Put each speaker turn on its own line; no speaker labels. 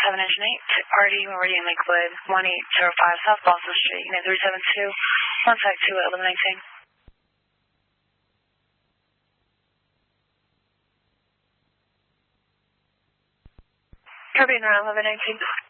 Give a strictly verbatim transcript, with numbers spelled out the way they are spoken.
seven engine eight, R D Meridian Lakewood, one eight zero five South Boston Street, unit three seven two, contact two at eleven nineteen. Caribbean around eleven nineteen.